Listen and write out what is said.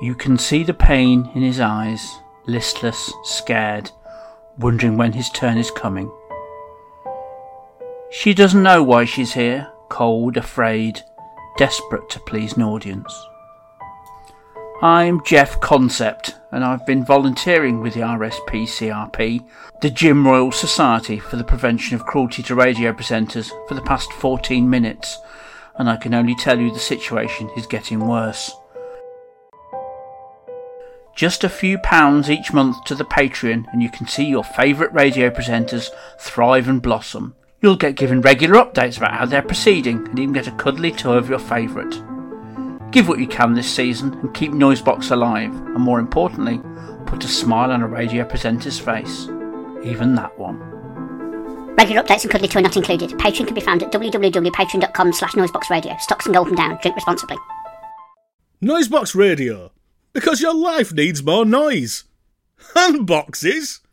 You can see the pain in his eyes, listless, scared, wondering when his turn is coming. She doesn't know why she's here, cold, afraid, desperate to please an audience. I'm Jeff Concept, and I've been volunteering with the RSPCRP, the Jim Royal Society for the Prevention of Cruelty to Radio Presenters, for the past 14 minutes, and I can only tell you the situation is getting worse. Just a few pounds each month to the Patreon and you can see your favourite radio presenters thrive and blossom. You'll get given regular updates about how they're proceeding and even get a cuddly tour of your favourite. Give what you can this season and keep Noisebox alive, and more importantly, put a smile on a radio presenter's face. Even that one. Regular updates and cuddly tour not included. Patreon can be found at www.patreon.com/noiseboxradio. Stocks and golden down. Drink responsibly. Noisebox Radio. Because your life needs more noise. And boxes.